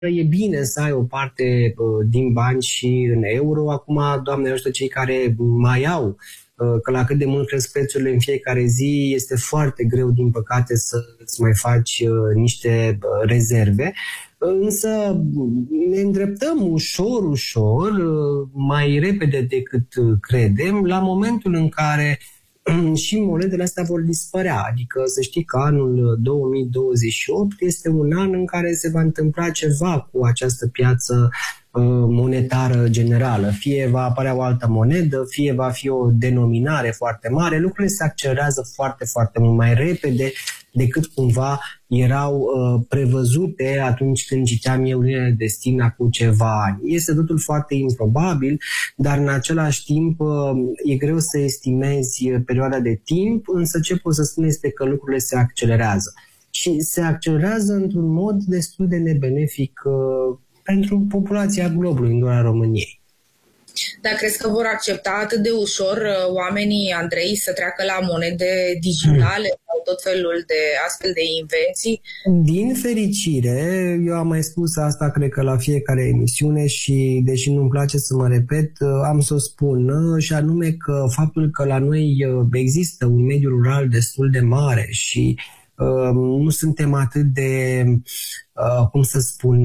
e bine să ai o parte din bani și în euro. Acum, Doamne ajută cei care mai au, că la cât de mult cresc prețurile în fiecare zi, este foarte greu, din păcate, să mai faci niște rezerve. Însă ne îndreptăm ușor, ușor, mai repede decât credem, la momentul în care și monedele astea vor dispărea. Adică să știi că anul 2028 este un an în care se va întâmpla ceva cu această piață monetară generală. Fie va apărea o altă monedă, fie va fi o denominare foarte mare. Lucrurile se accelerează foarte, foarte mult mai repede decât cumva erau prevăzute atunci când citeam eu Linia de Destin acum ceva ani. Este totul foarte improbabil, dar în același timp e greu să estimezi perioada de timp, însă ce pot să spun este că lucrurile se accelerează. Și se accelerează într-un mod destul de nebenefic pentru populația globului, nu doar a României. Dar crezi că vor accepta atât de ușor oamenii, Andrei, să treacă la monede digitale sau tot felul de astfel de invenții? Din fericire, eu am mai spus asta, cred că la fiecare emisiune și, deși nu-mi place să mă repet, am să o spun, și anume că faptul că la noi există un mediu rural destul de mare și nu suntem atât de, cum să spun,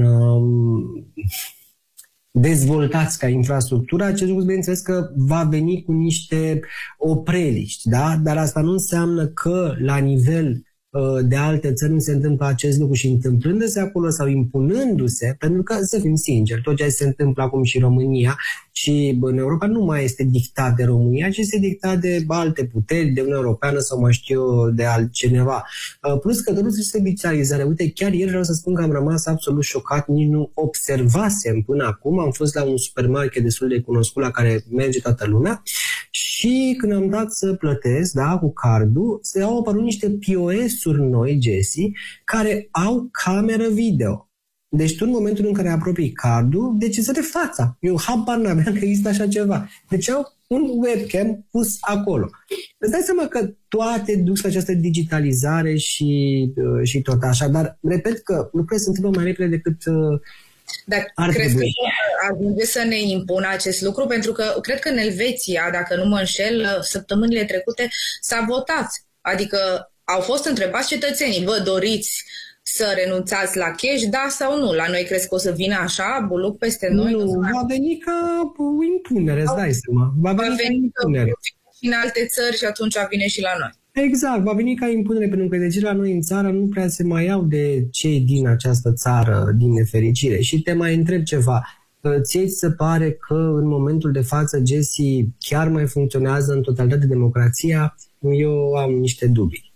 dezvoltați ca infrastructură, acest lucru, bineînțeles că va veni cu niște opreliști, da? Dar asta nu înseamnă că la nivel de alte țări nu se întâmplă acest lucru și întâmplându-se acolo sau impunându-se, pentru că, să fim sinceri, tot ce se întâmplă acum și în România și în Europa nu mai este dictat de România, ci este dictat de alte puteri, de Uniunea Europeană sau mai știu eu, de altcineva. Plus că totul este digitalizare. Uite, chiar ieri vreau să spun că am rămas absolut șocat, nici nu observasem până acum. Am fost la un supermarket destul de cunoscut la care merge toată lumea și când am dat să plătesc, da, cu cardul, au apărut niște POS-uri noi, Jesse, care au cameră video. Deci tu în momentul în care apropii cardul, deciză fața. Eu habar n-aveam că există așa ceva. Deci au un webcam pus acolo. Îți dai seama că toate duc la această digitalizare și tot așa, dar repet că lucrurile se întâmplă mai repede decât dar crezi că ajunge să ne impună acest lucru? Pentru că cred că în Elveția, dacă nu mă înșel, săptămânile trecute s-a votat. Adică au fost întrebați cetățenii, vă doriți să renunțați la cash, da sau nu? La noi crezi că o să vină așa, buluc peste noi? Nu, va veni ca impunere, îți dai seama. Va veni impunere. Și în alte țări și atunci vine și la noi. Exact, va veni ca impunere, pentru că deci la noi în țară nu prea se mai iau de cei din această țară, din nefericire. Și te mai întreb ceva. Ție ți se pare că în momentul de față, Jesse, chiar mai funcționează în totalitate democrația? Eu am niște dubii.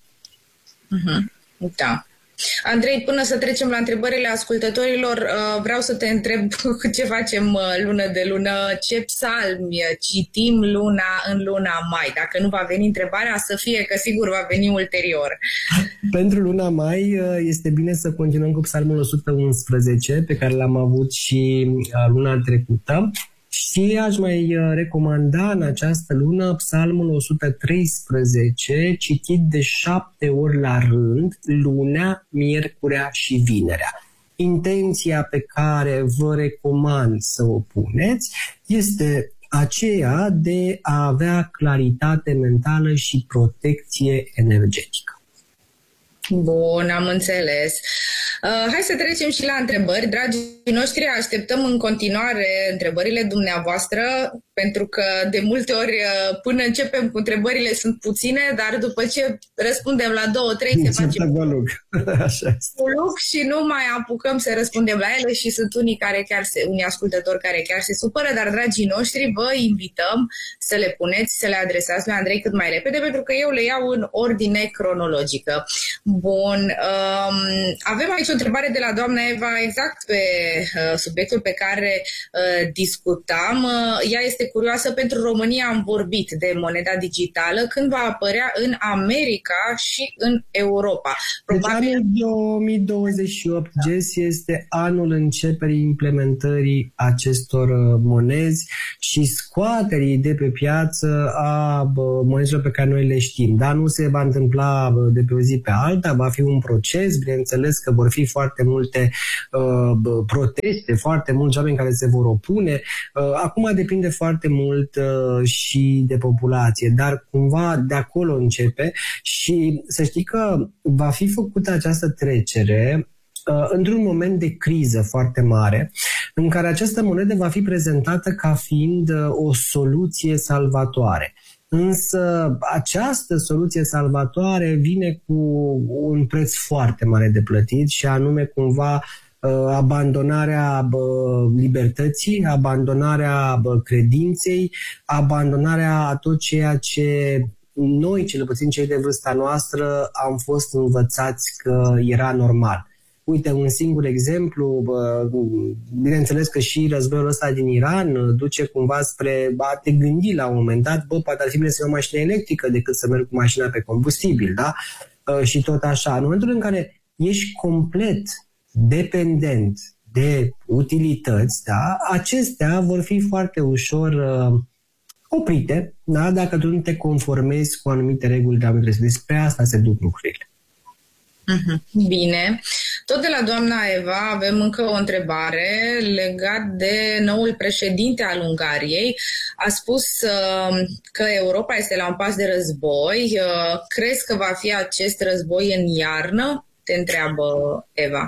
Da. Andrei, până să trecem la întrebările ascultătorilor, vreau să te întreb ce facem lună de lună, ce psalmi citim în luna mai. Dacă nu va veni întrebarea, să fie că sigur va veni ulterior. Pentru luna mai este bine să continuăm cu psalmul 111, pe care l-am avut și luna trecută. Și aș mai recomanda în această lună psalmul 113, citit de 7 ori la rând, lunea, miercurea și vinerea. Intenția pe care vă recomand să o puneți este aceea de a avea claritate mentală și protecție energetică. Bun, am înțeles. Hai să trecem și la întrebări. Dragii noștri, așteptăm în continuare întrebările dumneavoastră, pentru că de multe ori până începem cu întrebările sunt puține, dar după ce răspundem la 2-3 se face buluk și nu mai apucăm să răspundem la ele și sunt unii ascultători care chiar se supără, dar dragii noștri, vă invităm să le puneți, să le adresați lui Andrei cât mai repede, pentru că eu le iau în ordine cronologică. Bun, avem aici o întrebare de la doamna Eva exact pe subiectul pe care discutam. Ea este curioasă, pentru România am vorbit de moneda digitală, când va apărea în America și în Europa? Probabil... Deci anul 2028, Jesse, este anul începerii implementării acestor monezi și scoaterii de pe piață a monezelor pe care noi le știm. Dar nu se va întâmpla de pe o zi pe alta. alta, va fi un proces, bineînțeles că vor fi foarte multe proteste, foarte mulți oameni care se vor opune. Acum depinde foarte mult și de populație, dar cumva de acolo începe și să știi că va fi făcută această trecere într-un moment de criză foarte mare, în care această monedă va fi prezentată ca fiind o soluție salvatoare. Însă această soluție salvatoare vine cu un preț foarte mare de plătit și anume cumva abandonarea libertății, abandonarea credinței, abandonarea a tot ceea ce noi, cel puțin cei de vârsta noastră, am fost învățați că era normal. Uite, un singur exemplu, bineînțeles că și războiul ăsta din Iran duce cumva spre a te gândi la un moment dat, poate ar fi bine să iau o mașină electrică decât să merg cu mașina pe combustibil, da? Și tot așa. În momentul în care ești complet dependent de utilități, da? Acestea vor fi foarte ușor oprite, da? Dacă tu nu te conformezi cu anumite reguli de anumite. Despre asta se duc lucrurile. Bine. Tot de la doamna Eva avem încă o întrebare legat de noul președinte al Ungariei. A spus că Europa este la un pas de război. Crezi că va fi acest război în iarnă? Te întreabă Eva.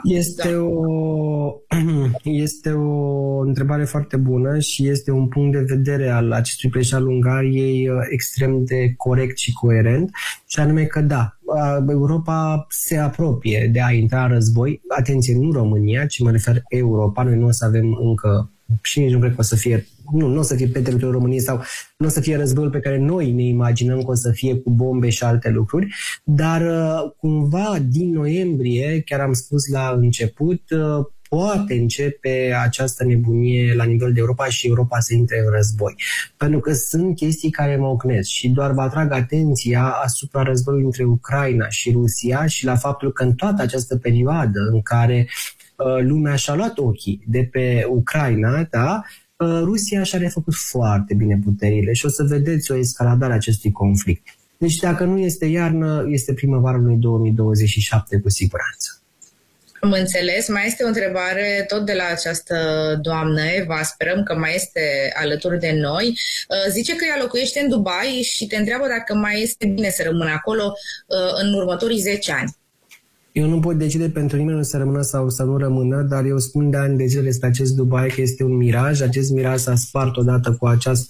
Este o întrebare foarte bună și este un punct de vedere al acestui președinte al Ungariei extrem de corect și coerent, și anume că da, Europa se apropie de a intra în război. Atenție, nu România, ci mă refer Europa. Noi nu o să avem încă, și nici nu cred că o să fie, nu o să fie pe teritoriul României sau nu o să fie războiul pe care noi ne imaginăm că o să fie cu bombe și alte lucruri, dar cumva din noiembrie, chiar am spus la început, poate începe această nebunie la nivel de Europa și Europa să intre în război. Pentru că sunt chestii care mă ocnesc și doar vă atrag atenția asupra războiului între Ucraina și Rusia și la faptul că în toată această perioadă în care lumea și-a luat ochii de pe Ucraina, da, Rusia și-a refăcut foarte bine puterile și o să vedeți o escaladare a acestui conflict. Deci dacă nu este iarnă, este primăvara lui 2027 cu siguranță. Am înțeles. Mai este o întrebare tot de la această doamnă Eva, sperăm că mai este alături de noi. Zice că ea locuiește în Dubai și te întreabă dacă mai este bine să rămână acolo în următorii 10 ani. Eu nu pot decide pentru nimeni să rămână sau să nu rămână, dar eu spun de ani de zile despre acest Dubai că este un miraj. Acest miraj s-a spart odată cu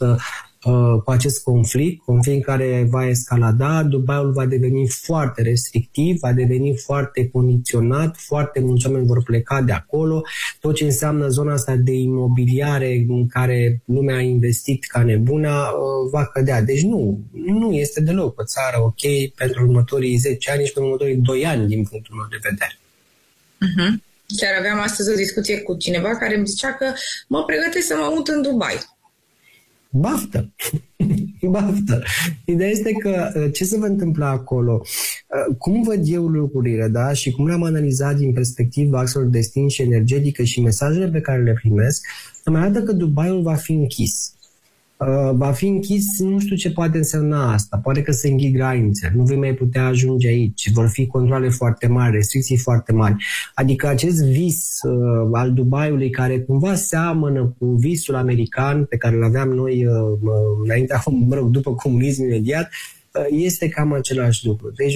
acest conflict care va escalada. Dubaiul va deveni foarte restrictiv, va deveni foarte condiționat, foarte mulți oameni vor pleca de acolo. Tot ce înseamnă zona asta de imobiliare în care lumea a investit ca nebuna va cădea. Deci nu este deloc o țară ok pentru următorii 10 ani și pentru următorii 2 ani din punctul meu de vedere. Chiar aveam astăzi o discuție cu cineva care îmi zicea că mă pregătesc să mă mut în Dubai. Baftă! Baftă! Ideea este că ce se va întâmpla acolo, cum văd eu lucrurile, da? Și cum le-am analizat din perspectiva axelor destin și energetică și mesajele pe care le primesc, îmi arată că Dubaiul va fi închis. Va fi închis, nu știu ce poate însemna asta. Poate că se înghid granițe, nu vei mai putea ajunge aici, vor fi controle foarte mari, restricții foarte mari. Adică acest vis al Dubaiului, care cumva seamănă cu visul american pe care îl aveam noi înaintea, după comunism imediat, este cam același lucru. Deci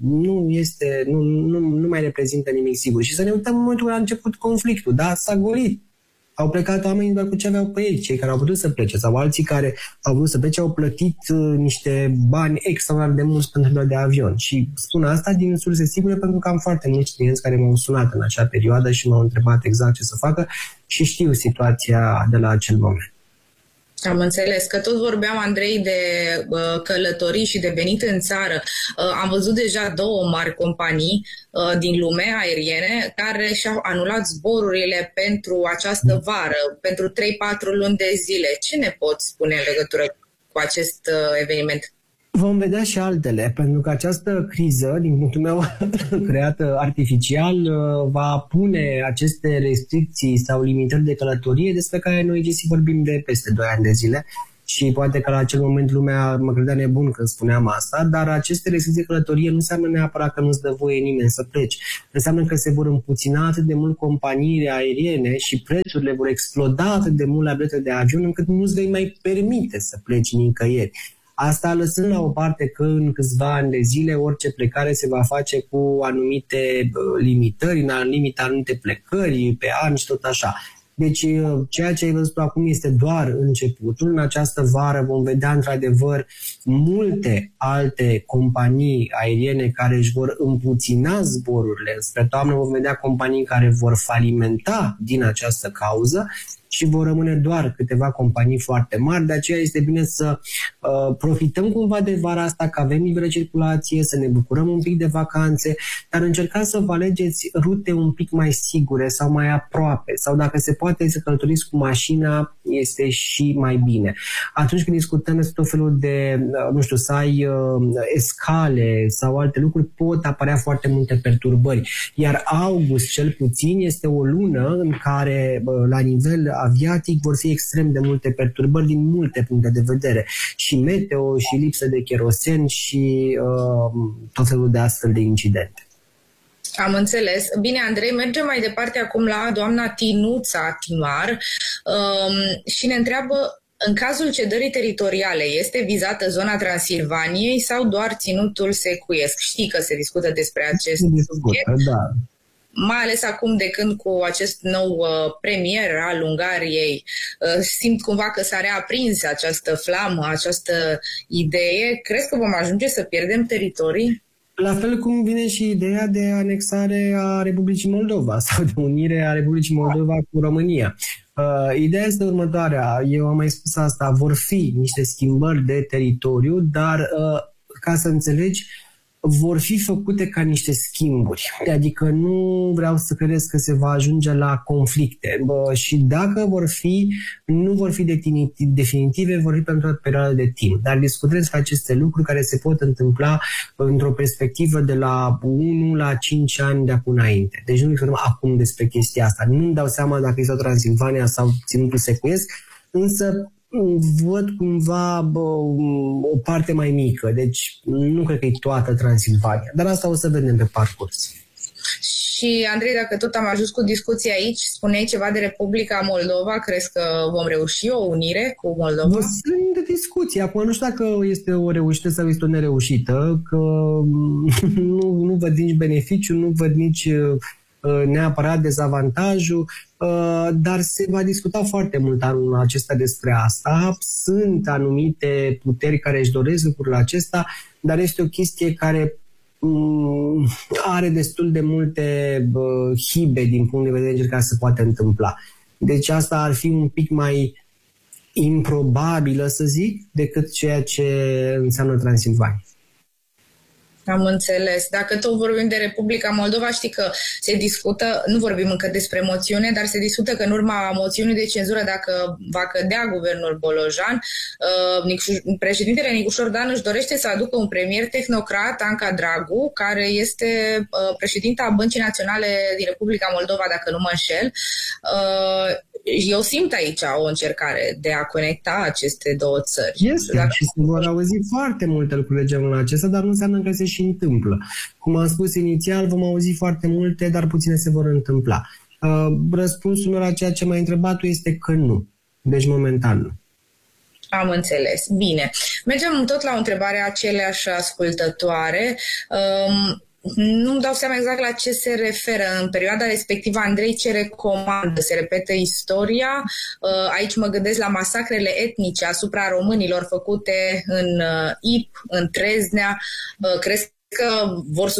nu mai reprezintă nimic sigur. Și să ne uităm în momentul când a început conflictul, da? S-a golit. Au plecat oamenii doar cu ce aveau pe ei, cei care au putut să plece, sau alții care au vrut să plece au plătit niște bani extraordinar de mulți pentru doar de avion. Și spun asta din surse sigure pentru că am foarte mulți clienți care m-au sunat în acea perioadă și m-au întrebat exact ce să facă și știu situația de la acel moment. Am înțeles că tot vorbeam, Andrei, de călătorii și de venit în țară. Am văzut deja 2 mari companii din lume aeriene care și-au anulat zborurile pentru această vară, pentru 3-4 luni de zile. Ce ne poți spune în legătură cu acest eveniment? Vom vedea și altele, pentru că această criză, din punctul meu, creată artificial, va pune aceste restricții sau limitări de călătorie despre care noi vorbim de peste 2 ani de zile și poate că la acel moment lumea mă credea nebun când spuneam asta, dar aceste restricții de călătorie nu înseamnă neapărat că nu-ți dă voie nimeni să pleci. Înseamnă că se vor împuțina atât de mult companiile aeriene și prețurile vor exploda atât de mult la bilete de avion încât nu-ți vei mai permite să pleci nicăieri. Asta lăsând la o parte că în câțiva ani de zile orice plecare se va face cu anumite limitări, în anumite plecări pe an și tot așa. Deci ceea ce ai văzut acum este doar începutul. În această vară vom vedea într-adevăr multe alte companii aeriene care își vor împuțina zborurile. Spre toamnă vom vedea companii care vor falimenta din această cauză și vor rămâne doar câteva companii foarte mari. De aceea este bine să profităm cumva de vara asta, că avem liberă circulație, să ne bucurăm un pic de vacanțe, dar încercați să vă alegeți rute un pic mai sigure sau mai aproape, sau dacă se poate să călătoriți cu mașina, este și mai bine. Atunci când discutăm despre tot felul de, nu știu, să ai escale sau alte lucruri, pot apărea foarte multe perturbări. Iar august, cel puțin, este o lună în care, la nivel aviatic, vor fi extrem de multe perturbări din multe puncte de vedere. Și meteo, și lipsă de kerosen, și tot felul de astfel de incidente. Am înțeles. Bine, Andrei, mergem mai departe acum la doamna Tinuța Timar și ne întreabă: în cazul cedării teritoriale, este vizată zona Transilvaniei sau doar ținutul Secuiesc? Știi că se discută despre acest subiect. Da. Mai ales acum de când cu acest nou premier al Ungariei simt cumva că s-a reaprins această flamă, această idee. Crezi că vom ajunge să pierdem teritorii? La fel cum vine și ideea de anexare a Republicii Moldova sau de unire a Republicii Moldova cu România. Ideea este următoarea, eu am mai spus asta, vor fi niște schimbări de teritoriu, dar ca să înțelegi, vor fi făcute ca niște schimburi. Adică nu vreau să credeți că se va ajunge la conflicte. Și dacă vor fi, nu vor fi definitive, vor fi pentru o perioadă de timp. Dar discutăm despre aceste lucruri care se pot întâmpla într-o perspectivă de la 1 la 5 ani de acum înainte. Deci nu discutăm acum despre chestia asta. Nu-mi dau seama dacă este o Transilvania sau ținutul Secuiesc, însă văd cumva o parte mai mică, deci nu cred că e toată Transilvania, dar asta o să vedem pe parcurs. Și, Andrei, dacă tot am ajuns cu discuția aici, spuneai ceva de Republica Moldova, crezi că vom reuși o unire cu Moldova? Sunt de discuție. Acum nu știu dacă este o reușită sau este o nereușită, că nu văd nici beneficiu, nu văd nici neapărat dezavantajul, dar se va discuta foarte mult anul acesta despre asta. Sunt anumite puteri care își doresc lucrurile acesta, dar este o chestie care are destul de multe hibe din punct de vedere care se poate întâmpla. Deci asta ar fi un pic mai improbabilă, să zic, decât ceea ce înseamnă Transilvania. Am înțeles. Dacă tot vorbim de Republica Moldova, știi că se discută, nu vorbim încă despre moțiune, dar se discută că în urma moțiunii de cenzură, dacă va cădea guvernul Bolojan, președintele Nicușor Dan își dorește să aducă un premier tehnocrat, Anca Dragu, care este președinta Băncii Naționale din Republica Moldova, dacă nu mă înșel. Eu simt aici o încercare de a conecta aceste două țări. Este, și se vor auzi foarte multe lucruri de genul acesta, dar nu înseamnă că se și întâmplă. Cum am spus inițial, vom auzi foarte multe, dar puține se vor întâmpla. Răspunsul meu la ceea ce m-ai întrebat tu este că nu. Deci momentan nu. Am înțeles. Bine. Mergem tot la o întrebare a aceleași ascultătoare. Nu-mi dau seama exact la ce se referă. În perioada respectivă, Andrei, ce recomandă? Se repete istoria? Aici mă gândesc la masacrele etnice asupra românilor făcute în IP, în Treznea. Crezi că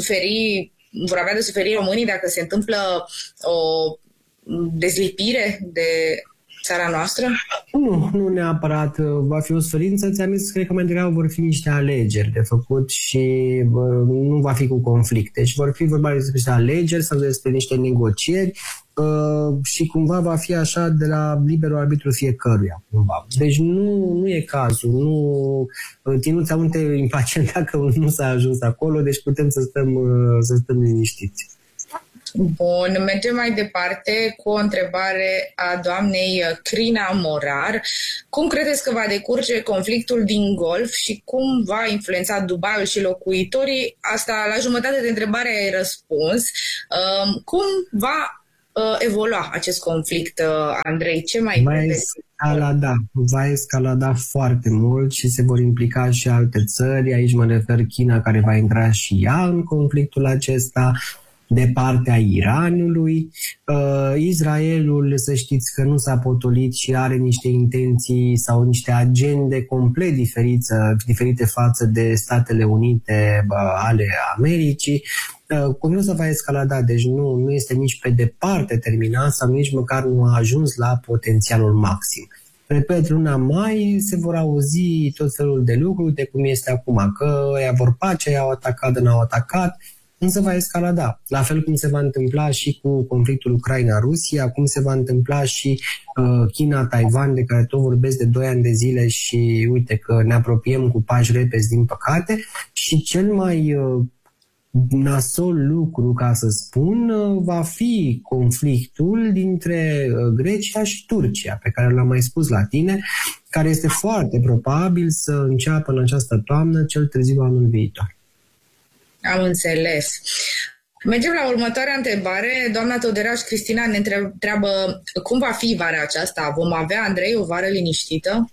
vor avea de suferit românii dacă se întâmplă o dezlipire de țara noastră? Nu neapărat va fi o suferință. Ți-am zis, cred că mai degrabă vor fi niște alegeri de făcut și nu va fi cu conflicte. Deci vor fi vorba despre niște alegeri sau despre niște negocieri și cumva va fi așa de la liberul arbitru fiecăruia. Cumva. Deci nu e cazul. Tinuța nu te impacient dacă nu s-a ajuns acolo, deci putem să stăm liniștiți. Bun, mergem mai departe cu o întrebare a doamnei Crina Morar. Cum credeți că va decurge conflictul din Golf și cum va influența Dubaiul și locuitorii? Asta la jumătate de întrebare ai răspuns. Cum va evolua acest conflict, Andrei? Ce mai credeți? Va escalada foarte mult și se vor implica și alte țări. Aici mă refer China, care va intra și ea în conflictul acesta, de partea Iranului. Israelul, să știți că nu s-a potolit și are niște intenții sau niște agende complet diferite față de Statele Unite ale Americii. Conflictul va escalada, deci nu este nici pe departe terminat sau nici măcar nu a ajuns la potențialul maxim. Repet, luna mai se vor auzi tot felul de lucruri de cum este acum, că ea vor pace, i-au atacat, n-au atacat, însă va escalada. La fel cum se va întâmpla și cu conflictul Ucraina-Rusia, cum se va întâmpla și China-Taiwan, de care tot vorbesc de 2 ani de zile și uite că ne apropiem cu pași repezi, din păcate. Și cel mai nasol lucru, ca să spun, va fi conflictul dintre Grecia și Turcia, pe care l-am mai spus la tine, care este foarte probabil să înceapă în această toamnă, cel târziu anul viitor. Am înțeles. Mergem la următoarea întrebare. Doamna Toderaș Cristina ne întreabă cum va fi vara aceasta. Vom avea, Andrei, o vară liniștită?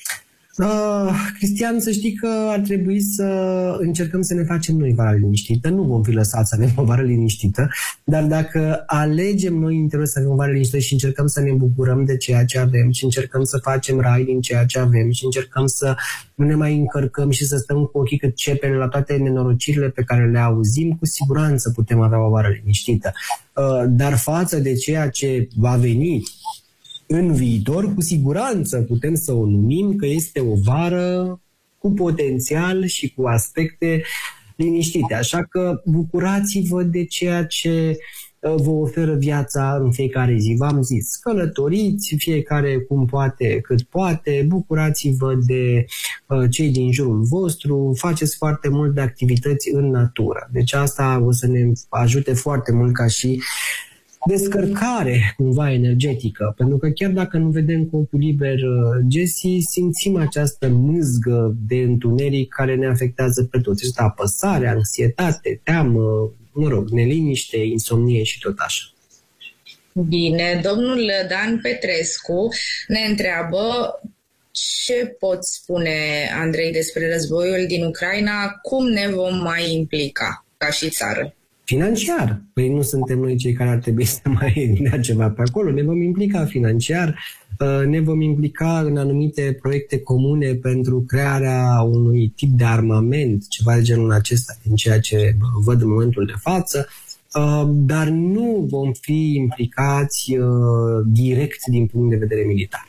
Cristian, să știi că ar trebui să încercăm să ne facem noi vara liniștită. Nu vom fi lăsați să avem o vară liniștită, dar dacă alegem noi în interior să avem o vară liniștită și încercăm să ne bucurăm de ceea ce avem și încercăm să facem rai din ceea ce avem și încercăm să nu ne mai încărcăm și să stăm cu ochii cât cepele la toate nenorocirile pe care le auzim, cu siguranță putem avea o vară liniștită. Dar față de ceea ce va veni în viitor, cu siguranță putem să o numim că este o vară cu potențial și cu aspecte liniștite. Așa că bucurați-vă de ceea ce vă oferă viața în fiecare zi. V-am zis, călătoriți, fiecare cum poate, cât poate, bucurați-vă de cei din jurul vostru, faceți foarte mult de activități în natură. Deci asta o să ne ajute foarte mult ca și descărcare cumva energetică, pentru că chiar dacă nu vedem cu ochiul liber, Jesse, simțim această mâzgă de întuneric care ne afectează pe toți. Este apăsare, anxietate, teamă, neliniște, insomnie și tot așa. Bine, domnul Dan Petrescu ne întreabă ce poți spune, Andrei, despre războiul din Ucraina, cum ne vom mai implica ca și țară? Financiar. Păi nu suntem noi cei care ar trebui să mai dea ceva pe acolo. Ne vom implica financiar, ne vom implica în anumite proiecte comune pentru crearea unui tip de armament, ceva de genul acesta, din ceea ce văd în momentul de față, dar nu vom fi implicați direct din punct de vedere militar.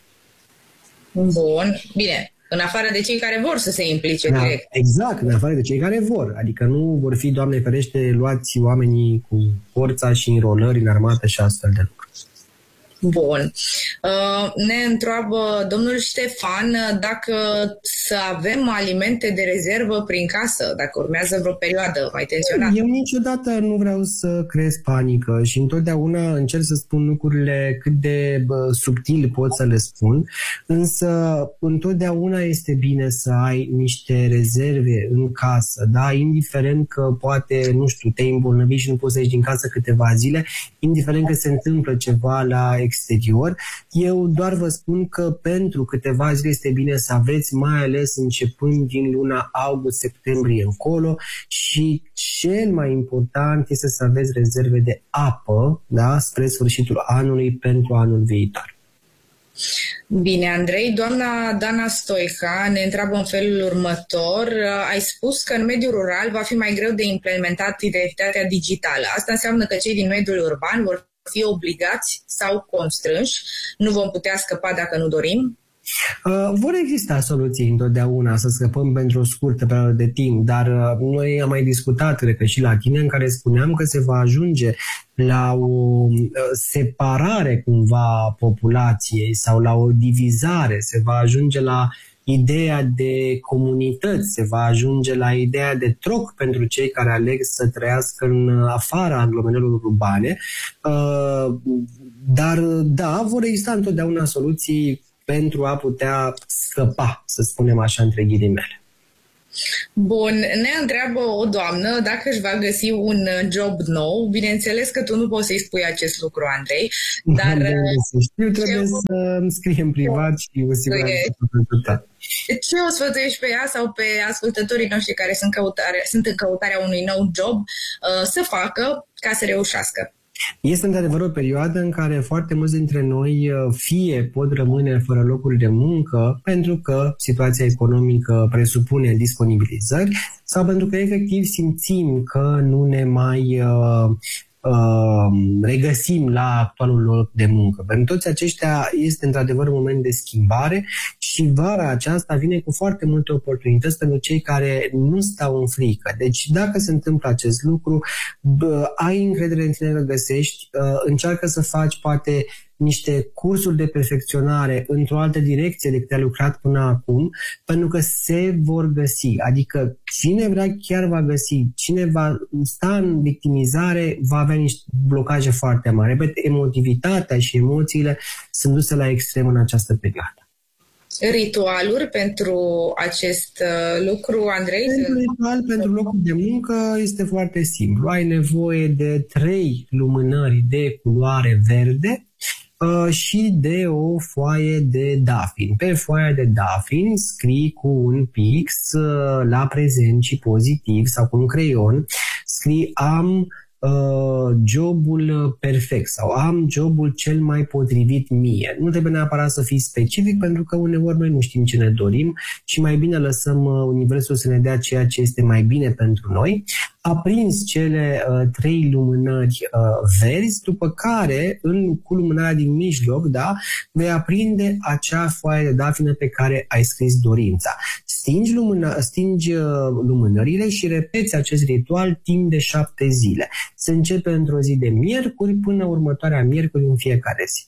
Bun, bine. În afară de cei care vor să se implice direct. Exact, în afară de cei care vor. Adică nu vor fi, Doamne ferește, luați oamenii cu forța și înrolări în armată și astfel de lucruri. Bun. Ne întreabă domnul Ștefan dacă să avem alimente de rezervă prin casă, dacă urmează vreo perioadă mai tensionată. Eu niciodată nu vreau să creez panică și întotdeauna încerc să spun lucrurile cât de subtil pot să le spun, însă întotdeauna este bine să ai niște rezerve în casă, da? Indiferent că poate, nu știu, te-ai îmbolnăvit și nu poți să ieși din casă câteva zile, indiferent că se întâmplă ceva la exterior. Eu doar vă spun că pentru câteva zile este bine să aveți, mai ales începând din luna august-septembrie încolo, și cel mai important este să aveți rezerve de apă, da, spre sfârșitul anului pentru anul viitor. Bine, Andrei. Doamna Dana Stoica ne întreabă în felul următor. Ai spus că în mediul rural va fi mai greu de implementat identitatea digitală. Asta înseamnă că cei din mediul urban vor fi obligați sau constrânși? Nu vom putea scăpa dacă nu dorim? Vor exista soluții întotdeauna să scăpăm pentru o scurtă perioadă de timp, dar noi am mai discutat, cred că și la tine, în care spuneam că se va ajunge la o separare cumva a populației sau la o divizare, se va ajunge la ideea de comunități, se va ajunge la ideea de troc pentru cei care aleg să trăiască în afara aglomerărilor urbane. Dar da, vor exista întotdeauna soluții pentru a putea scăpa, să spunem așa, între ghilimele. Bun, ne întreabă o doamnă dacă își va găsi un job nou. Bineînțeles că tu nu poți să-i spui acest lucru, Andrei, dar... Eu trebuie să îmi scrie în privat și cu siguranță ce o sfătuiești pe ea sau pe ascultătorii noștri care sunt în căutarea unui nou job să facă ca să reușească? Este într-adevăr o perioadă în care foarte mulți dintre noi fie pot rămâne fără locuri de muncă pentru că situația economică presupune disponibilizări sau pentru că efectiv simțim că nu ne mai regăsim la actualul loc de muncă. Pentru toți aceștia este într-adevăr un moment de schimbare și vara aceasta vine cu foarte multe oportunități pentru cei care nu stau în frică. Deci dacă se întâmplă acest lucru, ai încredere în tine că găsești, încearcă să faci poate niște cursuri de perfecționare într-o altă direcție decât ai lucrat până acum, pentru că se vor găsi. Adică cine vrea chiar va găsi, cine va sta în victimizare va avea niște blocaje foarte mari. Repet, emotivitatea și emoțiile sunt duse la extrem în această perioadă. Ritualuri pentru acest lucru, Andrei? Ritual pentru locul de muncă este foarte simplu. Ai nevoie de 3 lumânări de culoare verde și de o foaie de dafin. Pe foaia de dafin scrii cu un pix la prezent și pozitiv sau cu un creion, scrii am jobul perfect sau am jobul cel mai potrivit mie. Nu trebuie neapărat să fii specific pentru că uneori noi nu știm ce ne dorim și mai bine lăsăm universul să ne dea ceea ce este mai bine pentru noi. Aprins cele 3 lumânări verzi, după care cu lumânarea din mijloc, da, vei aprinde acea foaie de dafină pe care ai scris dorința. Stingi lumânările și repeți acest ritual timp de 7 zile. Se începe într-o zi de miercuri până următoarea miercuri în fiecare zi.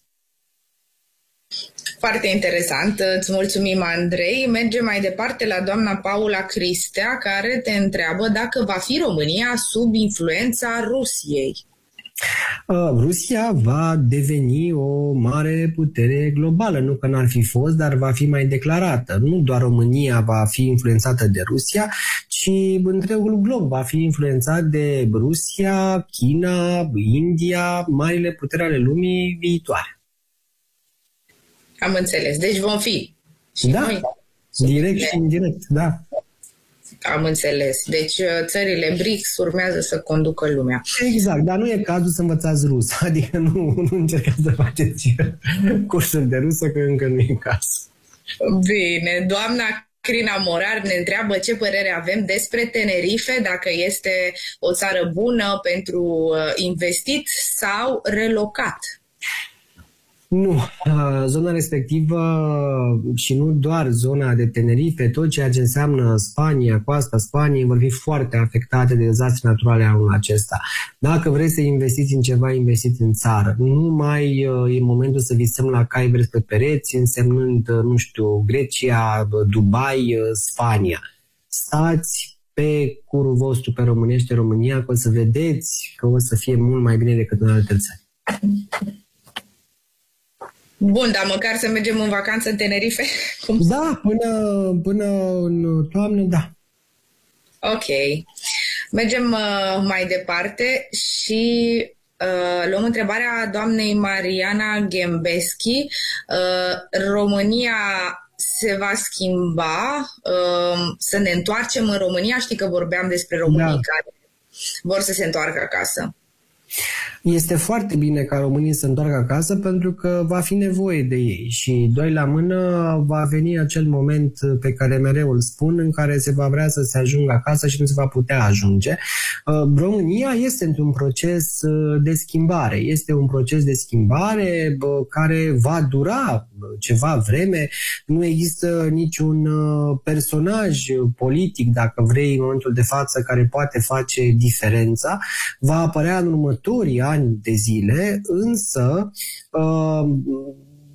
Foarte interesant. Îți mulțumim, Andrei. Mergem mai departe la doamna Paula Cristea, care te întreabă dacă va fi România sub influența Rusiei. Rusia va deveni o mare putere globală, nu că n-ar fi fost, dar va fi mai declarată. Nu doar România va fi influențată de Rusia, ci întregul glob va fi influențat de Rusia, China, India, marile puteri ale lumii viitoare. Am înțeles. Deci vom fi. Și da, noi. Direct și indirect, da. Am înțeles. Deci țările BRICS urmează să conducă lumea. Exact, dar nu e cazul să învățați rusă. Adică nu încercați să faceți cursuri de rusă, că încă nu e cazul. Bine. Doamna Crina Morar ne întreabă ce părere avem despre Tenerife, dacă este o țară bună pentru investit sau relocat. Nu, zona respectivă și nu doar zona de Tenerife, tot ceea ce înseamnă Spania, coasta Spaniei, vor fi foarte afectate de dezastre naturale anul acesta. Dacă vreți să investiți în ceva, investiți în țară. Nu mai e momentul să visăm la cai verzi pe pereți, însemnând, nu știu, Grecia, Dubai, Spania. Stați pe curul vostru pe românește România, că o să vedeți că o să fie mult mai bine decât în alte țări. Bun, dar măcar să mergem în vacanță în Tenerife? Da, până în toamnă, da. Ok. Mergem mai departe și luăm întrebarea doamnei Mariana Gembeschi. România se va schimba? Să ne întoarcem în România? Știi că vorbeam despre românii care vor să se întoarcă acasă. Este foarte bine ca românii să întoarcă acasă pentru că va fi nevoie de ei și doi la mână va veni acel moment pe care mereu îl spun, în care se va vrea să se ajungă acasă și nu se va putea ajunge. România este într-un proces de schimbare. Este un proces de schimbare care va dura ceva vreme. Nu există niciun personaj politic, dacă vrei, în momentul de față, care poate face diferența. Va apărea în următorii ani de zile, însă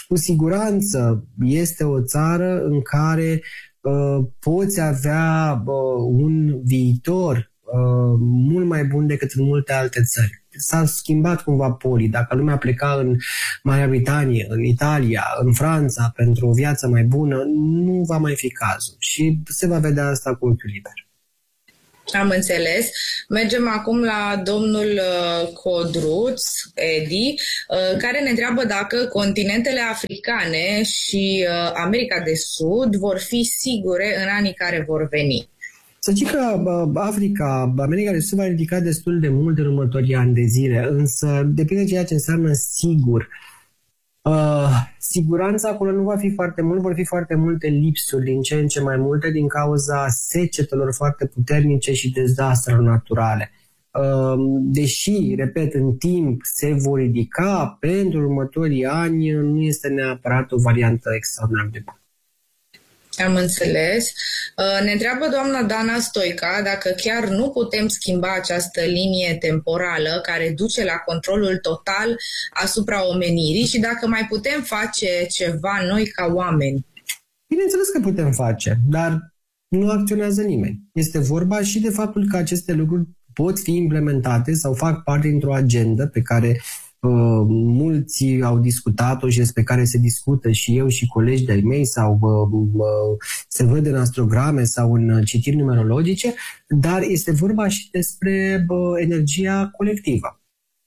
cu siguranță este o țară în care poți avea un viitor mult mai bun decât în multe alte țări. S-a schimbat cumva polii. Dacă lumea pleca în Marea Britanie, în Italia, în Franța pentru o viață mai bună, nu va mai fi cazul. Și se va vedea asta cu ochiul liber. Am înțeles. Mergem acum la domnul Codruț, Edi, care ne întreabă dacă continentele africane și America de Sud vor fi sigure în anii care vor veni. Să zic că Africa, America de Sud va ridica destul de mult în următorii ani de zile, însă depinde de ceea ce înseamnă sigur. Siguranța acolo nu va fi foarte mult, vor fi foarte multe lipsuri, din ce în ce mai multe, din cauza secetelor foarte puternice și dezastrelor naturale. Deși, repet, în timp se vor ridica, pentru următorii ani nu este neapărat o variantă extraordinar de bună. Am înțeles. Ne întreabă doamna Dana Stoica dacă chiar nu putem schimba această linie temporală care duce la controlul total asupra omenirii și dacă mai putem face ceva noi ca oameni. Bineînțeles că putem face, dar nu acționează nimeni. Este vorba și de faptul că aceste lucruri pot fi implementate sau fac parte dintr-o agendă pe care mulți au discutat-o și despre care se discută și eu și colegi de-ai mei sau se văd în astrograme sau în citiri numerologice, dar este vorba și despre energia colectivă,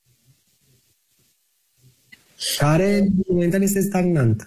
care momentan este stagnantă.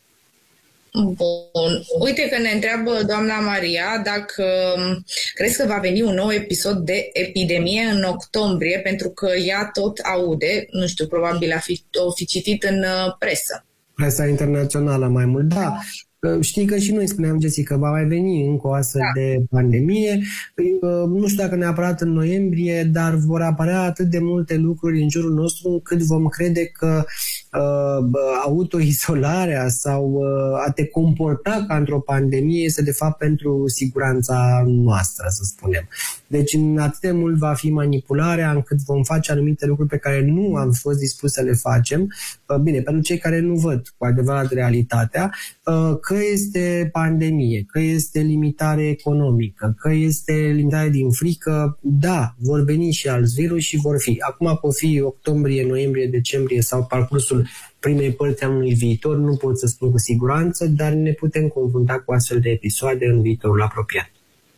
Bun. Uite că ne întreabă doamna Maria dacă crezi că va veni un nou episod de epidemie în octombrie, pentru că ea tot aude, nu știu, probabil o fi citit în presă. Presa internațională mai mult, da. Știi că și noi spuneam, Jessica, că va mai veni încă o astfel de pandemie. Nu știu dacă neapărat în noiembrie, dar vor apărea atât de multe lucruri în jurul nostru încât vom crede că autoizolarea sau a te comporta ca într-o pandemie este de fapt pentru siguranța noastră, să spunem. Deci atât de mult va fi manipularea încât vom face anumite lucruri pe care nu am fost dispus să le facem. Bine, pentru cei care nu văd cu adevărat realitatea, că este pandemie, că este limitare economică, că este limitare din frică, da, vor veni și alți virus și vor fi. Acum pot fi octombrie, noiembrie, decembrie sau parcursul primei părți a unui viitor, nu pot să spun cu siguranță, dar ne putem confrunta cu astfel de episoade în viitorul apropiat.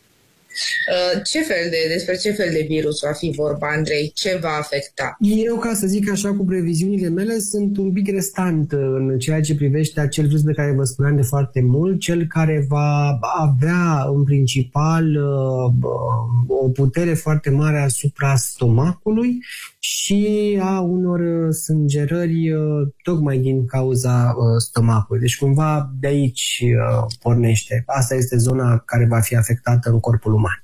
Despre ce fel de virus va fi vorba, Andrei? Ce va afecta? Eu, ca să zic așa, cu previziunile mele, sunt un pic restant în ceea ce privește acel virus de care vă spuneam de foarte mult, cel care va avea în principal o putere foarte mare asupra stomacului și a unor sângerări tocmai din cauza stomacului. Deci cumva de aici pornește. Asta este zona care va fi afectată în corpul uman.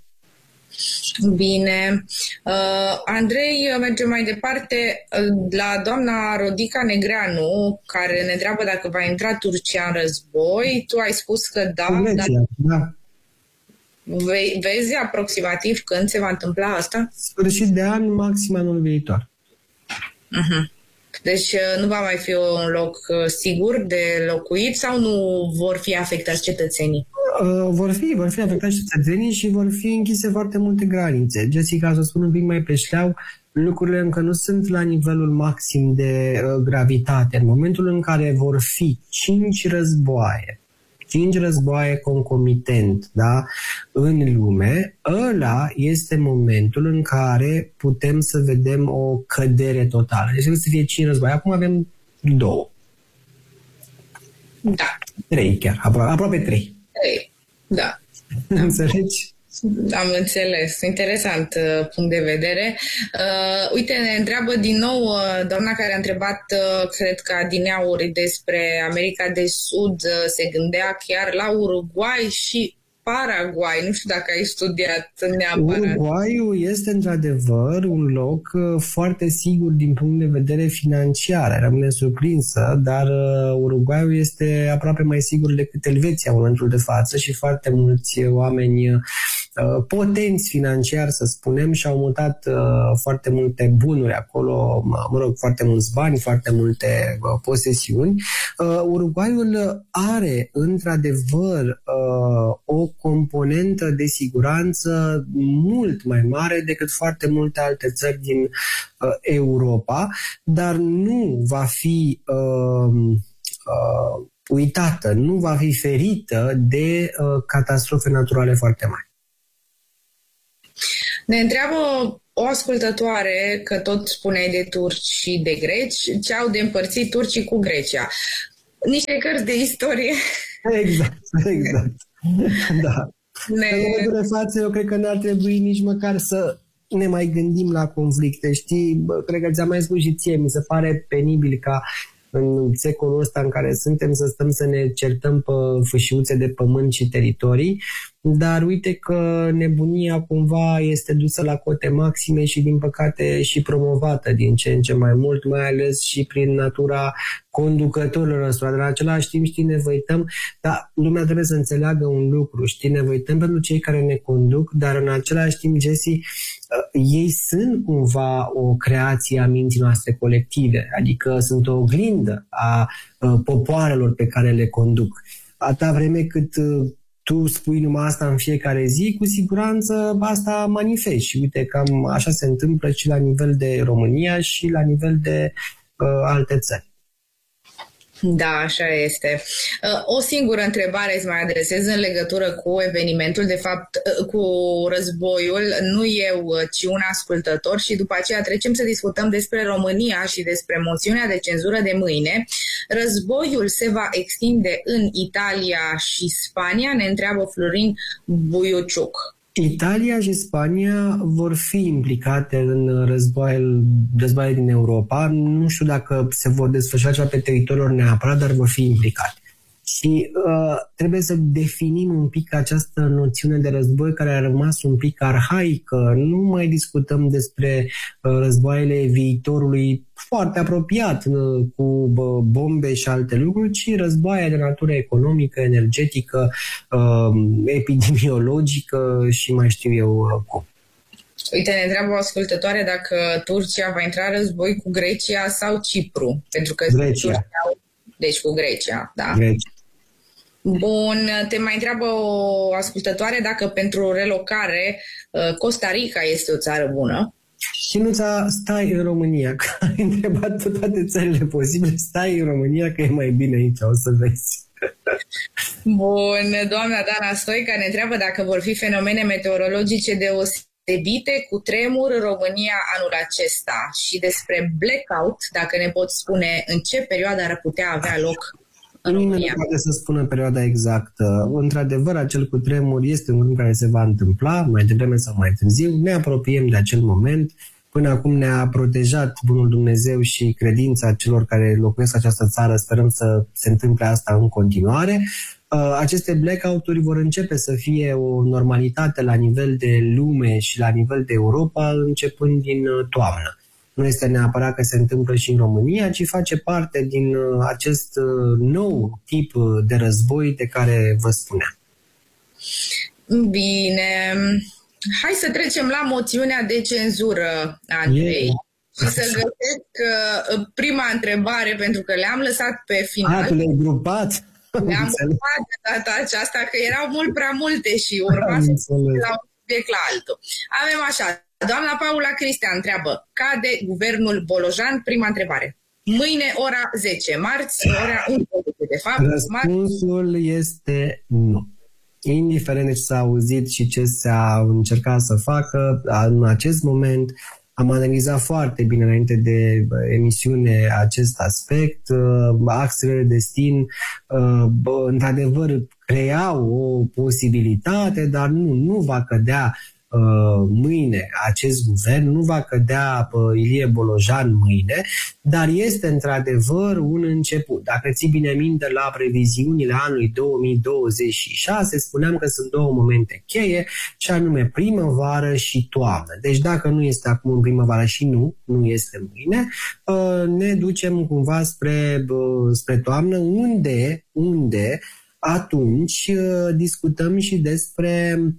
Bine. Andrei, mergem mai departe la doamna Rodica Negreanu, care ne întreabă dacă va intra Turcia în război. Tu ai spus că da. Da. Vezi aproximativ când se va întâmpla asta? Sfârșit de an, maxim anul viitor. Uh-huh. Deci nu va mai fi un loc sigur de locuit sau nu vor fi afectați cetățenii? Vor fi afectați cetățenii și vor fi închise foarte multe granițe. Jessica, să spun un pic mai pe șleau, lucrurile încă nu sunt la nivelul maxim de gravitate. În momentul în care vor fi 5 războaie concomitent, da, în lume, ăla este momentul în care putem să vedem o cădere totală. Deci trebuie să fie 5 războaie. Acum avem 2. Da. 3 chiar, aproape 3. 3, da. Înțelegi? Am înțeles. Interesant punct de vedere. Uite, ne întreabă din nou doamna care a întrebat, cred că adineauri, despre America de Sud, se gândea chiar la Uruguay și Paraguay. Nu știu dacă ai studiat neapărat. Uruguayul este într-adevăr un loc foarte sigur din punct de vedere financiar. Rămâne surprinsă, dar Uruguayul este aproape mai sigur decât Elveția în momentul de față și foarte mulți oameni potenți financiar, să spunem, și au mutat foarte multe bunuri acolo, mă rog, foarte mulți bani, foarte multe posesiuni. Uruguayul are, într-adevăr, o componentă de siguranță mult mai mare decât foarte multe alte țări din Europa, dar nu va fi uitată, nu va fi ferită de catastrofe naturale foarte mari. Ne întreabă o ascultătoare, că tot spuneai de turci și de greci, ce au de împărțit turcii cu Grecia. Niște cărți de istorie. Exact. Da. În de față, eu cred că n-ar trebui nici măcar să ne mai gândim la conflicte. Știi, cred că ți-am mai spus și ție, mi se pare penibil ca în secolul ăsta în care suntem să stăm să ne certăm pe fâșiuțe de pământ și teritorii, dar uite că nebunia cumva este dusă la cote maxime și din păcate și promovată din ce în ce mai mult, mai ales și prin natura conducătorilor ăstora. Dar în același timp, știi, ne văităm, dar lumea trebuie să înțeleagă un lucru, știi, ne văităm pentru cei care ne conduc, dar în același timp, Jesse, ei sunt cumva o creație a minții noastre colective, adică sunt o oglindă a popoarelor pe care le conduc. Atâta vreme cât tu spui numai asta în fiecare zi, cu siguranță asta manifesti. Și uite, cam așa se întâmplă și la nivel de România și la nivel de alte țări. Da, așa este. O singură întrebare îți mai adresez în legătură cu evenimentul, de fapt cu războiul, nu eu, ci un ascultător, și după aceea trecem să discutăm despre România și despre moțiunea de cenzură de mâine. Războiul se va extinde în Italia și Spania? Ne întreabă Florin Buiuciuc. Italia și Spania vor fi implicate în războaiele din Europa. Nu știu dacă se vor desfășura ceva pe teritoriul neapărat, dar vor fi implicate. Și trebuie să definim un pic această noțiune de război care a rămas un pic arhaică. Nu mai discutăm despre războaiele viitorului foarte apropiat cu bombe și alte lucruri, ci războaie de natură economică, energetică, epidemiologică și mai știu eu cum. Uite, ne întreabă o ascultătoare dacă Turcia va intra în război cu Grecia sau Cipru. Pentru că Grecia. Deci cu Grecia, da. Grecia. Bun, te mai întreabă o ascultătoare dacă pentru relocare Costa Rica este o țară bună. Chinuța, stai în România, că ai întrebat toate țările posibile, stai în România că e mai bine aici, o să vezi. Bun, doamna Dana Stoica ne întreabă dacă vor fi fenomene meteorologice deosebite cu tremur în România anul acesta și despre blackout, dacă ne poți spune în ce perioadă ar putea avea loc în România. Nimeni nu poate să spună perioada exactă. Într-adevăr, acel cutremur este un lucru care se va întâmpla mai devreme sau mai târziu. Ne apropiem de acel moment. Până acum ne-a protejat Bunul Dumnezeu și credința celor care locuiesc această țară. Sperăm să se întâmple asta în continuare. Aceste blackout-uri vor începe să fie o normalitate la nivel de lume și la nivel de Europa începând din toamnă. Nu este neapărat că se întâmplă și în România, ci face parte din acest nou tip de război de care vă spuneam. Bine. Hai să trecem la moțiunea de cenzură, Andrei. Și să găsesc prima întrebare, pentru că le-am lăsat pe final. Tu le-ai grupat? Le-am grupat de data aceasta, că erau mult prea multe și urma să la un subiect la altul. Avem așa. Doamna Paula Cristian întreabă: cade guvernul Bolojan? Prima întrebare. Mâine ora 10, marți ora 11, de fapt. Răspunsul este nu. Indiferent de ce s-a auzit și ce s-a încercat să facă, în acest moment am analizat foarte bine înainte de emisiune acest aspect. Axele de destin, într-adevăr, creau o posibilitate, dar nu va cădea mâine acest guvern, nu va cădea Ilie Bolojan mâine, dar este într-adevăr un început. Dacă ții bine minte, la previziunile anului 2026 spuneam că sunt două momente cheie, și anume primăvară și toamnă. Deci dacă nu este acum în primăvară și nu este mâine, ne ducem cumva spre toamnă, unde atunci discutăm și despre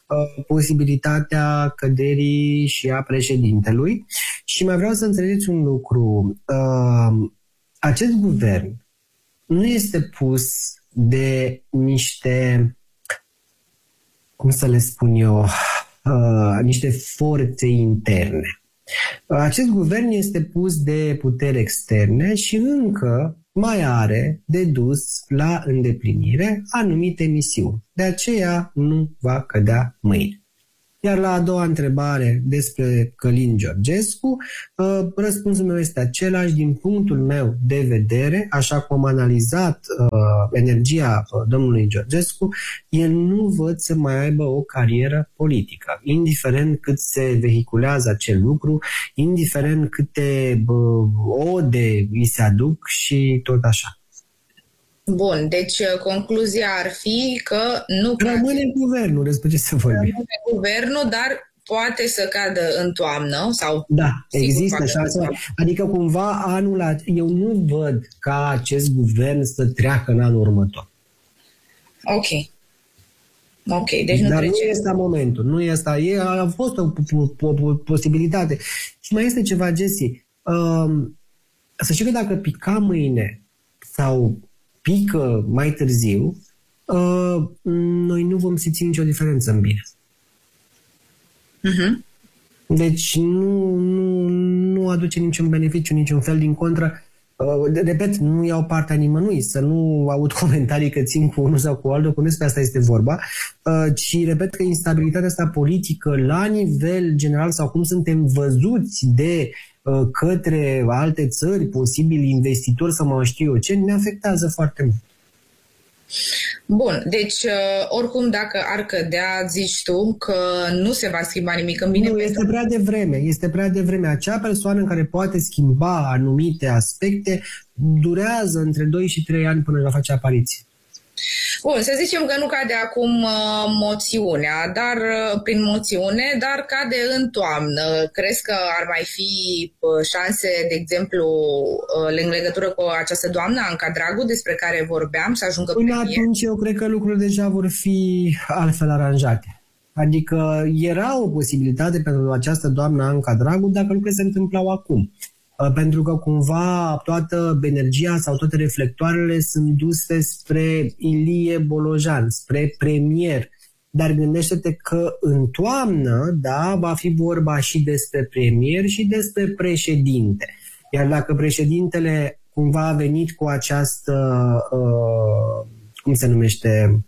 posibilitatea căderii și a președintelui. Și mai vreau să înțelegeți un lucru. Acest guvern nu este pus de niște, cum să le spun eu, niște forțe interne. Acest guvern este pus de puteri externe și încă mai are de dus la îndeplinire anumite misiuni. De aceea nu va cădea mâine. Iar la a doua întrebare despre Călin Georgescu, răspunsul meu este același din punctul meu de vedere, așa cum am analizat energia domnului Georgescu, el nu văd să mai aibă o carieră politică, indiferent cât se vehiculează acel lucru, indiferent câte ode îi se aduc și tot așa. Bun, deci concluzia ar fi că nu... Rămâne guvernul, despre ce se vorbește. Rămâne guvernul, dar poate să cadă în toamnă sau... Da, există șansa. Adică cumva eu nu văd ca acest guvern să treacă în anul următor. Ok, deci nu dar trece. Nu este momentul, nu este. A fost o posibilitate. Și mai este ceva, Jesse. Să știi că dacă pica mâine sau pică mai târziu, noi nu vom simți nicio diferență în bine. Uh-huh. Deci nu aduce niciun beneficiu, niciun fel, din contră. Repet, nu iau partea nimănui, să nu aud comentarii că țin cu unul sau cu altul, că nu despre asta este vorba, ci repet că instabilitatea asta politică la nivel general sau cum suntem văzuți de către alte țări, posibili investitori sau mai știu eu ce, ne afectează foarte mult. Bun, deci oricum dacă ar cădea, zici tu că nu se va schimba nimic în bine? Nu, este prea devreme. Acea persoană care poate schimba anumite aspecte durează între 2 și 3 ani până va face apariție. Bun, să zicem că nu cade acum moțiunea, dar prin moțiune, dar cade în toamnă. Crezi că ar mai fi șanse, de exemplu, în legătură cu această doamnă, Anca Dragu, despre care vorbeam, să ajungă Până premier? atunci eu cred că lucrurile deja vor fi altfel aranjate. Adică era o posibilitate pentru această doamnă Anca Dragu dacă lucrurile se întâmplau acum. Pentru că cumva toată energia sau toate reflectoarele sunt duse spre Ilie Bolojan, spre premier. Dar gândește-te că în toamnă, da, va fi vorba și despre premier și despre președinte. Iar dacă președintele cumva a venit cu această, cum se numește,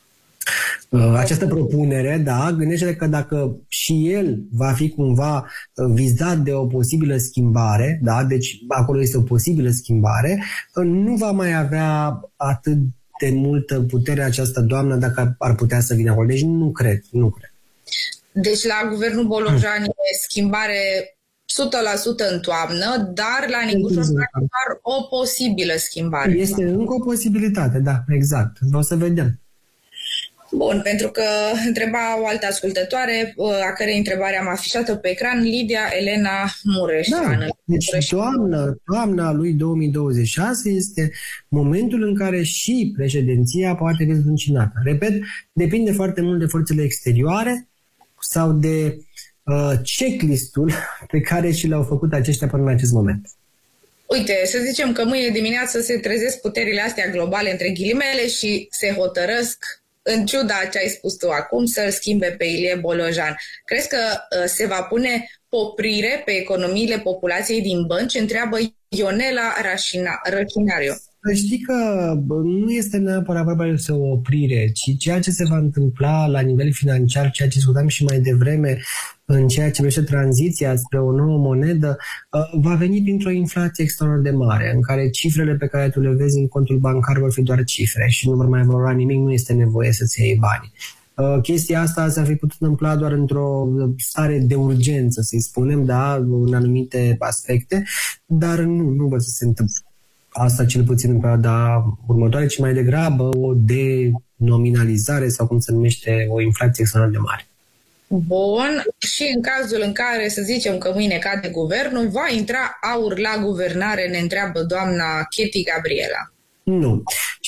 această propunere, da, gândește-te că dacă și el va fi cumva vizat de o posibilă schimbare, da, deci acolo este o posibilă schimbare, nu va mai avea atât de multă putere această doamnă dacă ar putea să vină acolo. Deci nu cred. Deci la guvernul Bolojan e schimbare 100% în toamnă, dar la Nicușor doar o posibilă schimbare. Este încă o posibilitate, da, exact. O să vedem. Bun, pentru că întreba o altă ascultătoare, a cărei întrebare am afișat-o pe ecran, Lidia Elena Mureșan. Da, deci toamna lui 2026 este momentul în care și președinția poate fi zdruncinată. Repet, depinde foarte mult de forțele exterioare sau de checklist-ul pe care și l-au făcut aceștia până în acest moment. Uite, să zicem că mâine dimineață se trezesc puterile astea globale, între ghilimele, și se hotărăsc, în ciuda ce ai spus tu acum, să-l schimbe pe Ilie Bolojan. Crezi că se va pune poprire pe economiile populației din bănci? Întreabă Ionela Răcinariu. Știi că nu este neapărat vorba de o oprire, ci ceea ce se va întâmpla la nivel financiar, ceea ce discutam și mai devreme în ceea ce privește tranziția spre o nouă monedă, va veni printr-o inflație extraordinar de mare, în care cifrele pe care tu le vezi în contul bancar vor fi doar cifre și nu vor mai valora nimic, nu este nevoie să-ți iei bani. Chestia asta s-ar fi putut întâmpla doar într-o stare de urgență, să-i spunem, da, în anumite aspecte, dar nu văd să se întâmple asta cel puțin în perioada următoare, ci mai degrabă o denominalizare sau cum se numește, o inflație extraordinar de mare. Bun, și în cazul în care, să zicem că mâine cade guvernul, va intra aur la guvernare, ne întreabă doamna Cheti Gabriela. Nu.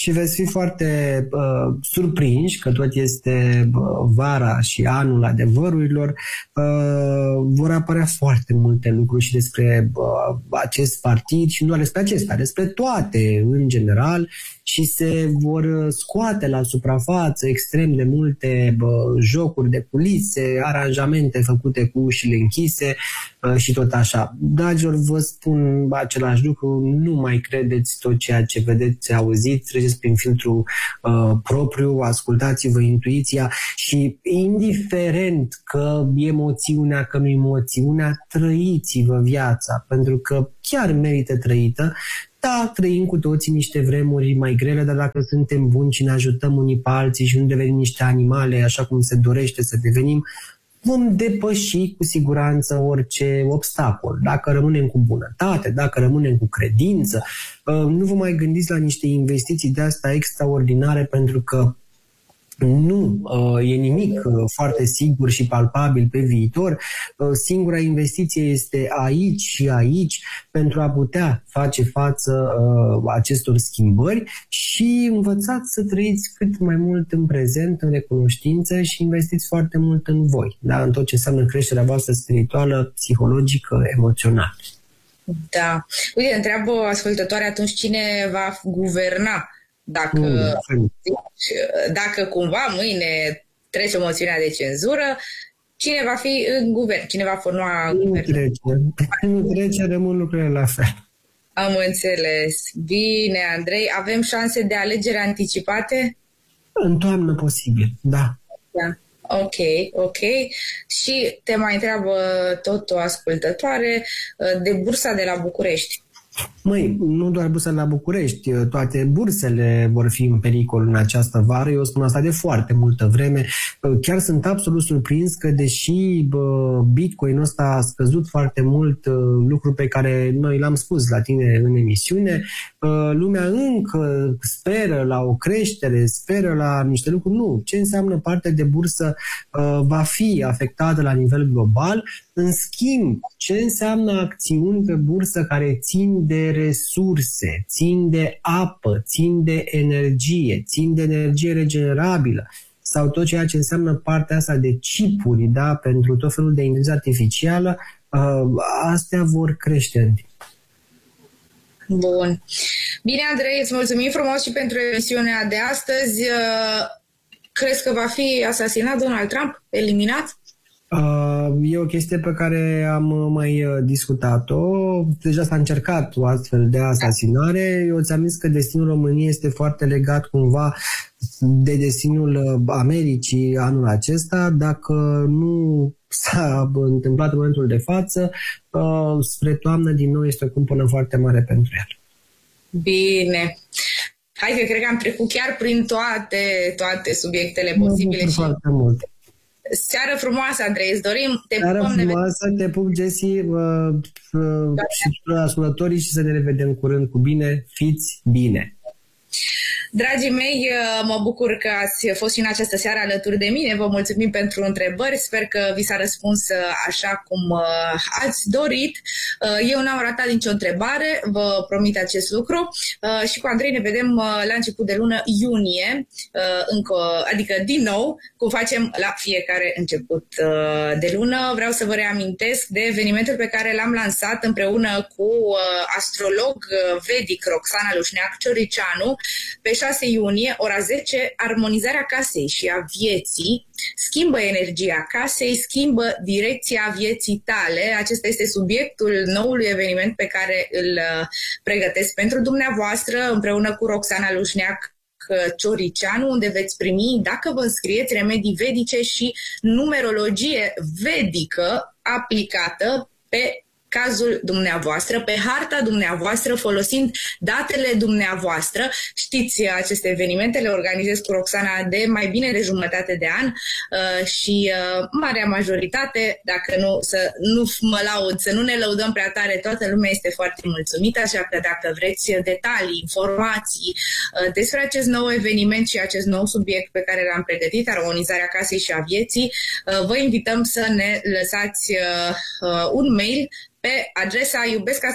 și veți fi foarte surprinși că tot este vara și anul adevărurilor. Vor apărea foarte multe lucruri și despre acest partid și nu doar despre acesta, despre toate în general, și se vor scoate la suprafață extrem de multe jocuri de culise, aranjamente făcute cu ușile închise și tot așa. Dragilor, vă spun același lucru, nu mai credeți tot ceea ce vedeți, auziți, treceți prin filtrul propriu, ascultați-vă intuiția și indiferent că emoțiunea, că nu emoțiunea, trăiți-vă viața, pentru că chiar merită trăită. Da, trăim cu toții niște vremuri mai grele, dar dacă suntem buni și ne ajutăm unii pe alții și nu devenim niște animale așa cum se dorește să devenim, vom depăși cu siguranță orice obstacol. Dacă rămânem cu bunătate, dacă rămânem cu credință, nu vă mai gândiți la niște investiții de astea extraordinare, pentru că nu e nimic foarte sigur și palpabil pe viitor. Singura investiție este aici și aici pentru a putea face față acestor schimbări și învățați să trăiți cât mai mult în prezent, în recunoștință și investiți foarte mult în voi, da? În tot ce înseamnă creșterea voastră spirituală, psihologică, emoțională. Da. Uite, întreabă ascultătoare atunci cine va guverna. Dacă cumva mâine trece moțiunea de cenzură, cine va fi în guvern? Cine va forma guvernul? Nu trece, rămân lucrurile la fel. Am înțeles. Bine, Andrei. Avem șanse de alegeri anticipate? În toamnă posibil, da. Da. Ok. Și te mai întreabă tot o ascultătoare de bursa de la București. Măi, nu doar bursa la București, toate bursele vor fi în pericol în această vară. Eu spun asta de foarte multă vreme. Chiar sunt absolut surprins că, deși Bitcoin-ul ăsta a scăzut foarte mult, lucru pe care noi l-am spus la tine în emisiune, lumea încă speră la o creștere, speră la niște lucruri. Nu, ce înseamnă partea de bursă va fi afectată la nivel global. În schimb, ce înseamnă acțiuni pe bursă care țin de resurse, țin de apă, țin de energie regenerabilă, sau tot ceea ce înseamnă partea asta de chipuri, da, pentru tot felul de inteligență artificială, astea vor crește în timp. Bun. Bine, Andrei, îți mulțumim frumos și pentru emisiunea de astăzi. Crezi că va fi asasinat Donald Trump? Eliminat? E o chestie pe care am mai discutat-o. Deja s-a încercat o astfel de asasinare. Eu ți-am zis că destinul României este foarte legat cumva de destinul Americii anul acesta. Dacă nu s-a întâmplat în momentul de față, spre toamnă din nou este o cumpănă foarte mare pentru el. Bine. Hai că cred că am trecut chiar prin toate subiectele posibile. Foarte mult. Seară frumoasă, Andrei, îți dorim. Seară frumoasă, te pup, Jessie, și ascultătorii, și să ne revedem curând cu bine. Fiți bine! Dragii mei, mă bucur că ați fost și în această seară alături de mine. Vă mulțumim pentru întrebări. Sper că vi s-a răspuns așa cum ați dorit. Eu n-am ratat nicio întrebare, vă promit acest lucru. Și cu Andrei ne vedem la început de lună iunie, adică din nou, cum facem la fiecare început de lună. Vreau să vă reamintesc de evenimentul pe care l-am lansat împreună cu astrolog vedic Roxana Lușneac-Cioricianu pe 6 iunie, ora 10, armonizarea casei și a vieții schimbă energia casei, schimbă direcția vieții tale. Acesta este subiectul noului eveniment pe care îl pregătesc pentru dumneavoastră împreună cu Roxana Lușneac-Cioricianu, unde veți primi, dacă vă înscrieți, remedii vedice și numerologie vedică aplicată pe cazul dumneavoastră, pe harta dumneavoastră, folosind datele dumneavoastră. Știți, aceste evenimente le organizez cu Roxana de mai bine de jumătate de an și marea majoritate, dacă nu mă laud, să nu ne lăudăm prea tare, toată lumea este foarte mulțumită, așa că dacă vreți detalii, informații despre acest nou eveniment și acest nou subiect pe care l-am pregătit, armonizarea casei și a vieții, vă invităm să ne lăsați un mail pe adresa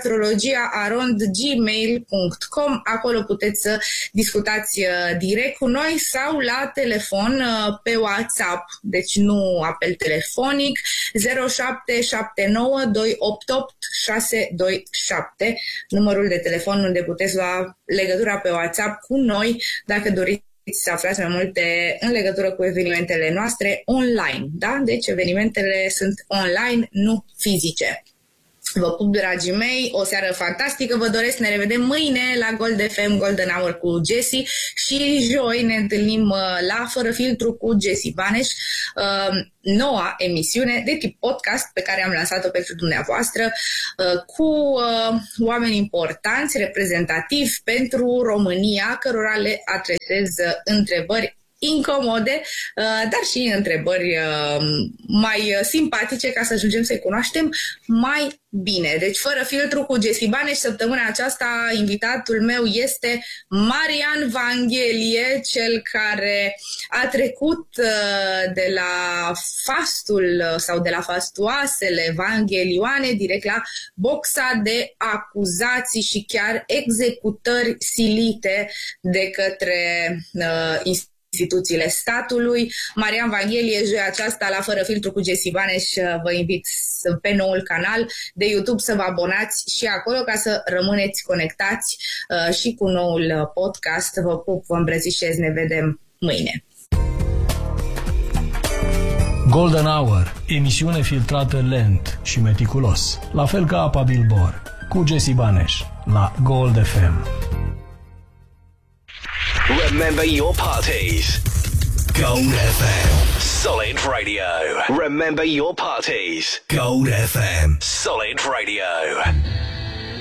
iubescastrologia@gmail.com. Acolo puteți să discutați direct cu noi sau la telefon pe WhatsApp, deci nu apel telefonic, 0779 288 627, numărul de telefon unde puteți lua legătura pe WhatsApp cu noi dacă doriți să aflați mai multe în legătură cu evenimentele noastre online, da? Deci evenimentele sunt online, nu fizice. Vă pup, dragii mei, o seară fantastică, vă doresc, ne revedem mâine la Gold FM, Golden Hour cu Jessie și joi ne întâlnim la Fără Filtru cu Jessie Baneș, noua emisiune de tip podcast pe care am lansat-o pentru dumneavoastră cu oameni importanți, reprezentativi pentru România, cărora le adresez întrebări incomode, dar și întrebări mai simpatice ca să ajungem să-i cunoaștem mai bine. Deci Fără Filtru cu Jessie Baneș. Săptămâna aceasta invitatul meu este Marian Vanghelie, cel care a trecut de la fastul sau de la fastuoasele vanghelioane direct la boxa de acuzații și chiar executări silite de către instituțiile statului. Marian Vanghelie, joia aceasta la Fără Filtru cu Jessie Baneș. Vă invit pe noul canal de YouTube să vă abonați și acolo ca să rămâneți conectați și cu noul podcast. Vă pup, vă îmbrățișez, ne vedem mâine. Golden Hour, emisiune filtrată lent și meticulos, la fel ca apa Bilbor, cu Jessie Baneș la Gold FM. Remember your parties. Gold FM. Solid Radio. Remember your parties. Gold FM. Solid Radio.